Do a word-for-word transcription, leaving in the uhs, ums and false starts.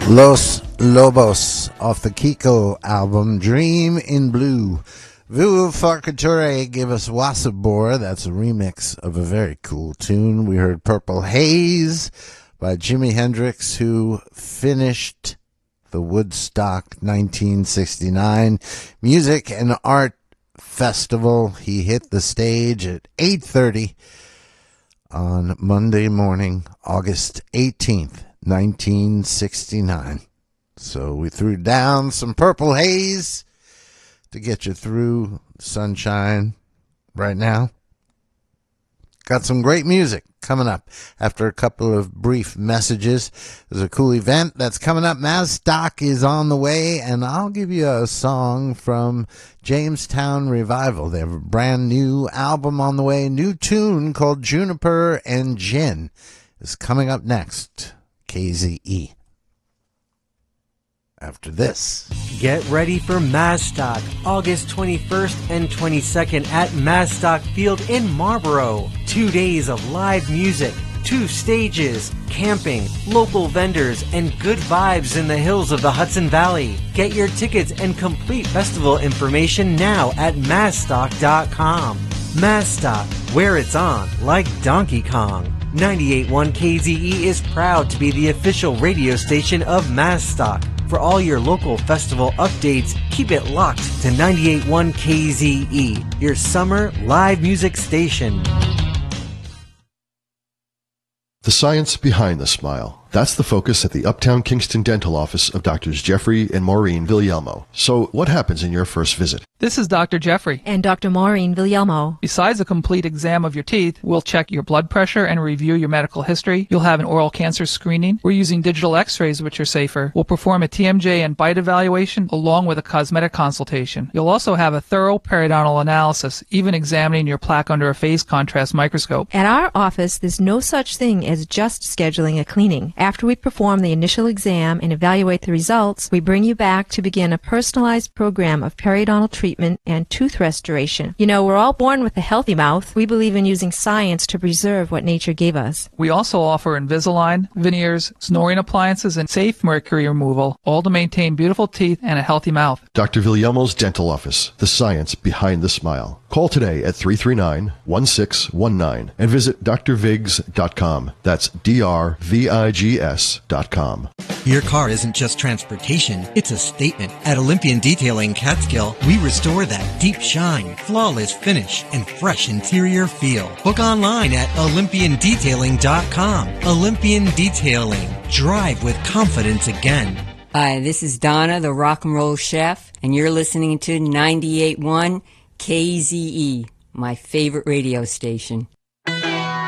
Los Lobos off the Kiko album Dream in Blue. Vu Farcature gave us Wasabor. That's a remix of a very cool tune. We heard Purple Haze by Jimi Hendrix, who finished the Woodstock nineteen sixty-nine Music and Art Festival. He hit the stage at eight thirty on Monday morning, August eighteenth, nineteen sixty-nine. So we threw down some Purple Haze to get you through sunshine right now. Got some great music coming up after a couple of brief messages. There's a cool event that's coming up. Mazstock is on the way, and I'll give you a song from Jamestown Revival. They have a brand new album on the way. New tune called Juniper and Gin is coming up next. K Z E. After this. Get ready for Mazstock, August twenty-first and twenty-second at Mazstock Field in Marlboro. Two days of live music, two stages, camping, local vendors, and good vibes in the hills of the Hudson Valley. Get your tickets and complete festival information now at mazstock dot com. Mazstock, where it's on like Donkey Kong. ninety-eight point one K Z E is proud to be the official radio station of Mazstock. For all your local festival updates, keep it locked to ninety-eight point one K Z E, your summer live music station. The science behind the smile. That's the focus at the Uptown Kingston Dental Office of Doctors Jeffrey and Maureen Villalmo. So what happens in your first visit? This is Doctor Jeffrey. And Doctor Maureen Villalmo. Besides a complete exam of your teeth, we'll check your blood pressure and review your medical history. You'll have an oral cancer screening. We're using digital x-rays, which are safer. We'll perform a T M J and bite evaluation along with a cosmetic consultation. You'll also have a thorough periodontal analysis, even examining your plaque under a phase contrast microscope. At our office, there's no such thing as just scheduling a cleaning. After we perform the initial exam and evaluate the results, we bring you back to begin a personalized program of periodontal treatment and tooth restoration. You know, we're all born with a healthy mouth. We believe in using science to preserve what nature gave us. We also offer Invisalign, veneers, snoring appliances, and safe mercury removal, all to maintain beautiful teeth and a healthy mouth. Doctor Villalmo's Dental Office, the science behind the smile. Call today at three three nine, one six one nine and visit d r vigs dot com. That's D R V I G S dot com. Your car isn't just transportation, it's a statement. At Olympian Detailing Catskill, we restore that deep shine, flawless finish, and fresh interior feel. Book online at olympian detailing dot com. Olympian Detailing. Drive with confidence again. Hi, this is Donna, the Rock and Roll Chef, and you're listening to ninety-eight point one K Z E, my favorite radio station.